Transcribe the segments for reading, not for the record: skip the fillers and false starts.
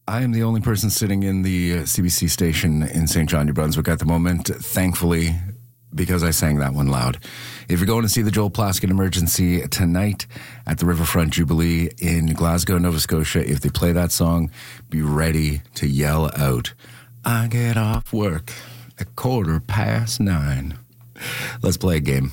I am the only person sitting in the CBC station in St. John, New Brunswick at the moment, thankfully, because I sang that one loud. If you're going to see the Joel Plaskett Emergency tonight at the Riverfront Jubilee in Glasgow, Nova Scotia, if they play that song, be ready to yell out, "I get off work at 9:15. Let's play a game.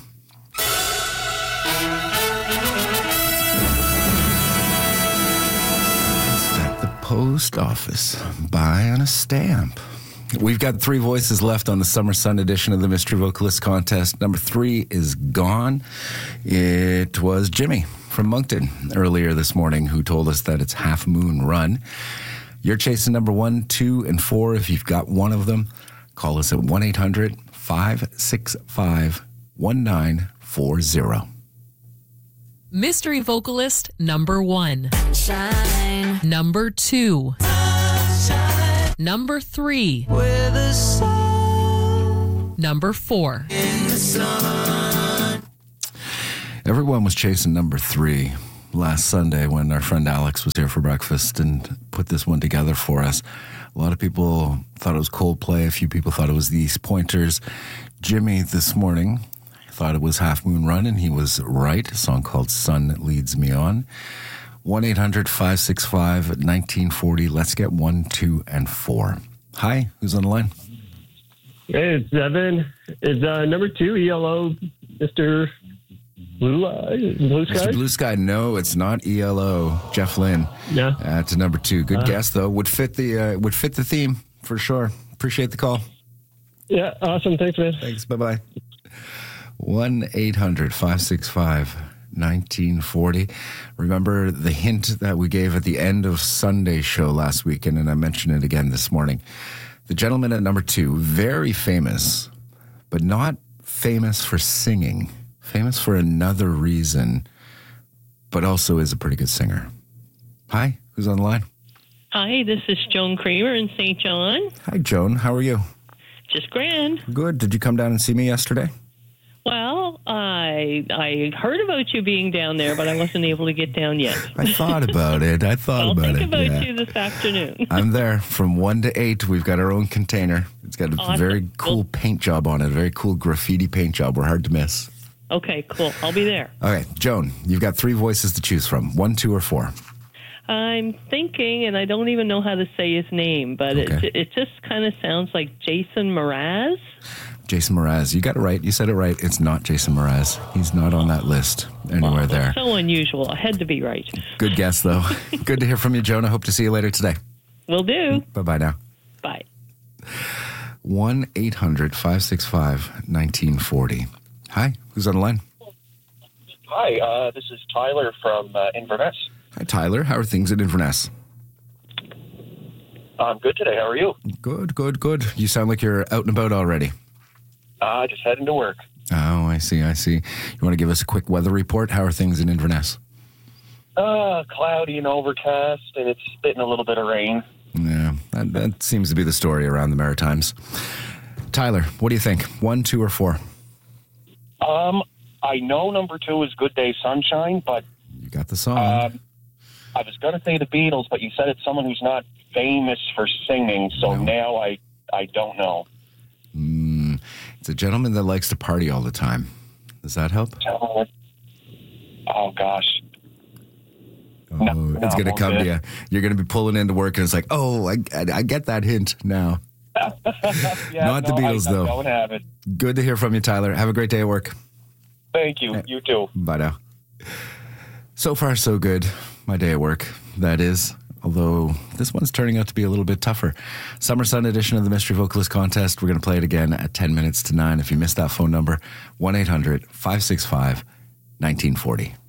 Post office, buying a stamp. We've got 3 voices left on the Summer Sun edition of the Mystery Vocalist Contest. Number 3 is gone. It was Jimmy from Moncton earlier this morning who told us that it's Half Moon Run. You're chasing number 1, 2, and 4. If you've got one of them, call us at 1-800-565-1940. Mystery Vocalist number 1. Shine. Number 2. Shine. Number 3. Where the sun. Number 4. In the sun. Everyone was chasing number 3 last Sunday when our friend Alex was here for breakfast and put this one together for us. A lot of people thought it was Coldplay. A few people thought it was the East Pointers. Jimmy this morning thought it was Half Moon Run, and he was right. A song called Sun Leads Me On. 1-800-565-1940. Let's get 1, 2, and 4. Hi, who's on the line? Hey, it's Evan. Is number 2 ELO Mr. Blue Sky? Mr. Blue Sky. No, it's not ELO. Jeff Lynne. Yeah. To number 2. Good guess though. Would fit the theme for sure. Appreciate the call. Yeah, awesome. Thanks, man. Thanks. Bye-bye. 1-800-565-1940. Remember the hint that we gave at the end of Sunday's show last weekend, and I mentioned it again this morning. The gentleman at number 2, very famous, but not famous for singing. Famous for another reason, but also is a pretty good singer. Hi, who's on the line? Hi, this is Joan Kramer in St. John. Hi, Joan. How are you? Just grand. Good. Did you come down and see me yesterday? Well, I heard about you being down there, but I wasn't able to get down yet. I thought about it. I'll think about you this afternoon. I'm there from 1 to 8. We've got our own container. It's got a very cool paint job on it, a very cool graffiti paint job. We're hard to miss. Okay, cool. I'll be there. Okay, Joan, you've got 3 voices to choose from. 1, 2, or 4. I'm thinking, and I don't even know how to say his name, but it just kind of sounds like Jason Mraz. Jason Mraz. You got it right. You said it right. It's not Jason Mraz. He's not on that list anywhere there. So unusual. I had to be right. Good guess, though. Good to hear from you, Joan. I hope to see you later today. Will do. Bye-bye now. Bye. 1-800-565-1940. Hi, who's on the line? Hi, this is Tyler from Inverness. Hi, Tyler. How are things at Inverness? I'm good today. How are you? Good, good, good. You sound like you're out and about already. Just heading to work. Oh, I see. You want to give us a quick weather report? How are things in Inverness? Cloudy and overcast, and it's spitting a little bit of rain. Yeah, that seems to be the story around the Maritimes. Tyler, what do you think? 1, 2, or 4? I know number 2 is Good Day Sunshine, but... You got the song. I was going to say the Beatles, but you said it's someone who's not famous for singing, so now I don't know. It's a gentleman that likes to party all the time. Does that help? Oh, gosh. It's going to come to you. You're going to be pulling into work, and it's like, I get that hint now. Not the Beatles, though. I don't have it. Good to hear from you, Tyler. Have a great day at work. Thank you. You too. Bye now. So far, so good. My day at work, that is. Although this one's turning out to be a little bit tougher. Summer Sun edition of the Mystery Vocalist Contest. We're going to play it again at 10 minutes to 9. If you missed that phone number, 1-800-565-1940.